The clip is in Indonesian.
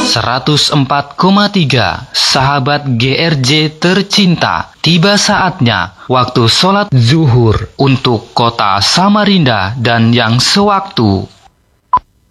104,3 Sahabat GRJ tercinta, tiba saatnya waktu sholat zuhur untuk kota Samarinda dan yang sewaktu.